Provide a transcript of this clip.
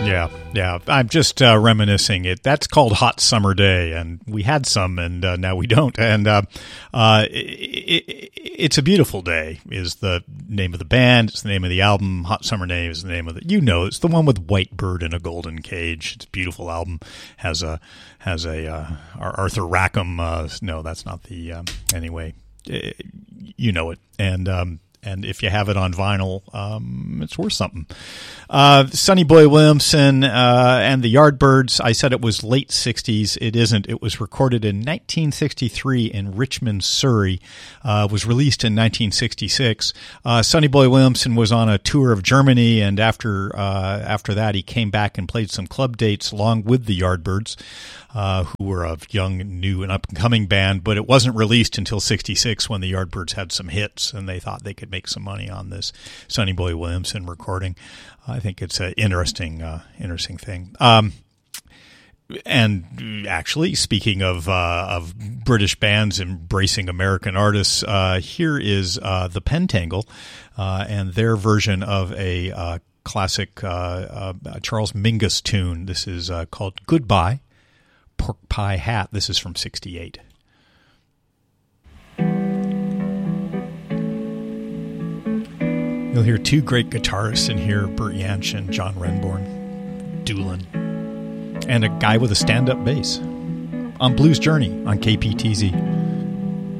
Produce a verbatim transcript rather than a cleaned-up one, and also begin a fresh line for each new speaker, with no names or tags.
Yeah, yeah. I'm just uh, reminiscing. It that's called Hot Summer Day, and we had some, and uh, now we don't. And uh, uh, it, it, it's a beautiful day. Is the name of the band? It's the name of the album. Hot Summer Day is the name of the. You know, it's the one with White Bird in a Golden Cage. It's a beautiful album. Has a has a uh, Arthur Rackham. Uh, no, that's not the. Um, anyway, it, you know it, and. Um, And if you have it on vinyl, um, it's worth something. Uh, Sonny Boy Williamson uh, and the Yardbirds. I said it was late sixties. It isn't. It was recorded in nineteen sixty-three in Richmond, Surrey. Uh, was released in nineteen sixty-six. Uh, Sonny Boy Williamson was on a tour of Germany, and after uh, after that, he came back and played some club dates along with the Yardbirds, uh, who were a young, new, and up-and-coming band. But it wasn't released until sixty-six when the Yardbirds had some hits, and they thought they could make some money on this Sonny Boy Williamson recording. I think it's an interesting, uh, interesting thing. Um, and actually, speaking of uh, of British bands embracing American artists, uh, here is uh, the Pentangle uh, and their version of a uh, classic uh, uh, Charles Mingus tune. This is uh, called "Goodbye, Pork Pie Hat." This is from sixty-eight. You'll hear two great guitarists in here, Bert Jansch and John Renbourn, Doolin, and a guy with a stand-up bass on Blues Journey on K P T Z.